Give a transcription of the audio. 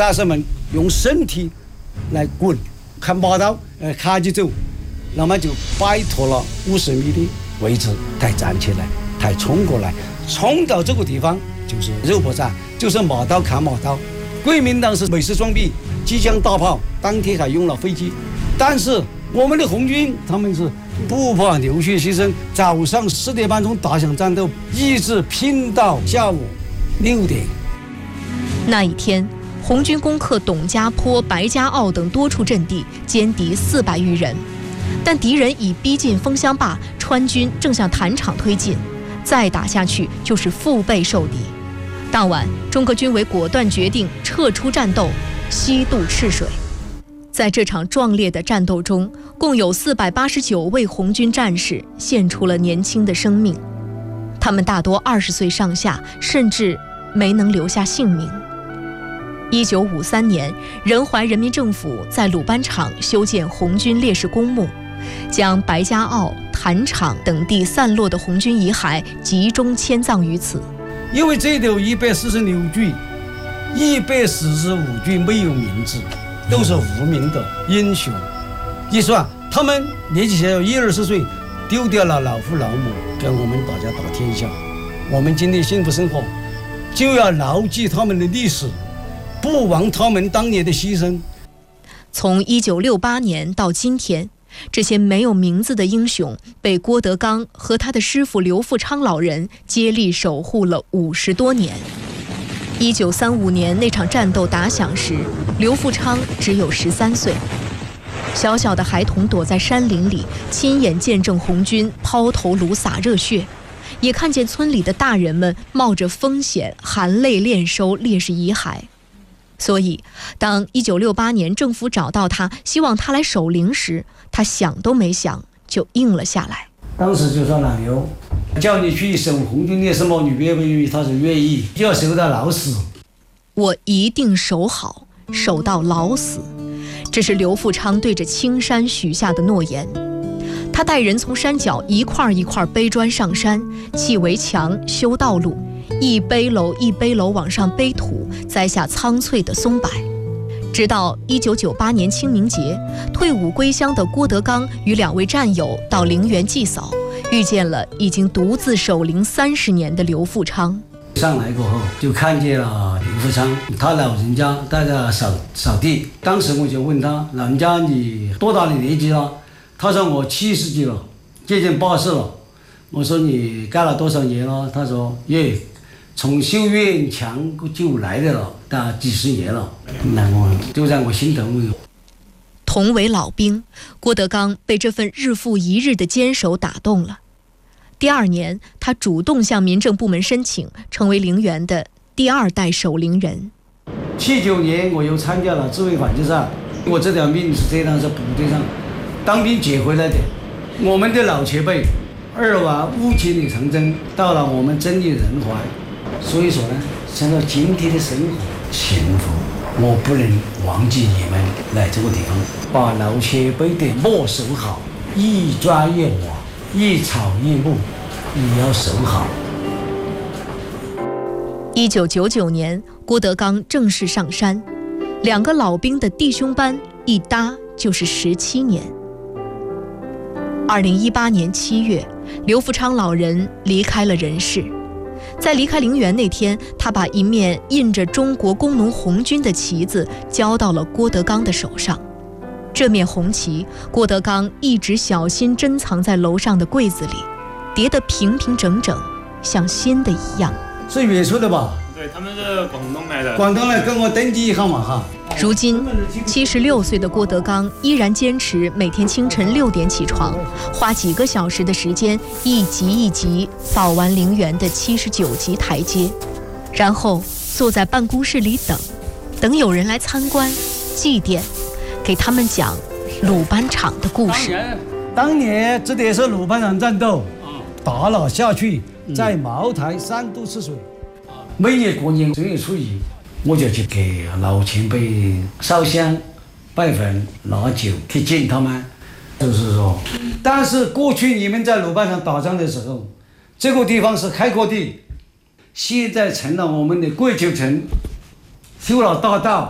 战士们用身体来滚，看马刀卡起走，那么就摆脱了50米的位置，才站起来，才冲过来，冲到这个地方就是肉搏战，就是马刀砍马刀。国民党是美式装备，机枪大炮，当天还用了飞机，但是我们的红军他们是不怕流血牺牲，早上4点半钟打响战斗，一直拼到下午6点。 那一天，红军攻克董家坡、白家坳等多处阵地，歼敌400余人。但敌人已逼近枫香坝，川军正向坛场推进，再打下去就是腹背受敌。当晚，中革军委果断决定撤出战斗，西渡赤水。在这场壮烈的战斗中，共有489位红军战士献出了年轻的生命，他们大多20岁上下，甚至没能留下性命。1953年，仁怀人民政府在鲁班场修建红军烈士公墓，将白家坳、坛场等地散落的红军遗骸集中迁葬于此。 因为这里有146具，145具没有名字，都是无名的英雄。一算，他们年纪小小20岁，丢掉了老父老母，跟我们大家打天下。我们今天幸福生活，就要牢记他们的历史，不忘他们当年的牺牲。 从1968年到今天，这些没有名字的英雄被郭德纲和他的师傅刘富昌老人接力守护了50多年。1935年那场战斗打响时，刘富昌只有13岁，小小的孩童躲在山林里，亲眼见证红军抛头颅洒热血，也看见村里的大人们冒着风险含泪敛收烈士遗骸。所以当1968年政府找到他，希望他来守灵时，他想都没想就应了下来。 当时就说老刘，叫你去守红军烈士墓，你愿不愿意？他说愿意，就要守到老死。 我一定守好，守到老死。这是刘富昌对着青山许下的诺言。他带人从山脚一块一块背砖上山，砌围墙，修道路，一背篓一背篓往上背土，栽下苍翠的松柏。直到1998年清明节，退伍归乡的郭德纲与2位战友到陵园祭扫，遇见了已经独自守灵30年的刘富昌。 上来过后，就看见了刘富昌，他老人家在这扫地。当时我就问他，老人家你多大的年纪了？他说我70几了，接近80了。我说你干了多少年了？他说从修院墙就来的了，但几10年了。那我就让我心疼。 同为老兵，郭德纲被这份日复一日的坚守打动了。第2年，他主动向民政部门申请，成为陵园的第2代守陵人。 79年，我又参加了自卫反击战。我这条命是这样，是部队上当兵捡回来的。我们的老前辈2往5千里长征，到了我们真理仁怀。所以说呢，想到今天的生活幸福，我不能忘记你们来这个地方，把老前辈的墓守好，一砖一瓦，一草一木，也要守好。 1999年，郭德纲正式上山，2个老兵的弟兄班一搭就是17年。2018年7月，刘富昌老人离开了人世。在离开陵园那天，他把一面印着中国工农红军的旗子交到了郭德纲的手上。这面红旗，郭德纲一直小心珍藏在楼上的柜子里，叠得平平整整，像新的一样。 是远处的吧？ 对，他们是广东来的。 广东来跟我登记一号码哈。 如今76岁的郭德纲依然坚持每天清晨6点起床，花几个小时的时间，一级一级扫完陵园的79级台阶，然后坐在办公室里等有人来参观、祭奠，给他们讲鲁班场的故事。 当年这里是鲁班场战斗，打了下去，在茅台3度赤水。每年过年正月初1，我就去给老前辈烧香、拜坟、拿酒去敬他们。就是说，但是过去你们在鲁班场打仗的时候，这个地方是开阔地，现在成了我们的桂球城，修了大道。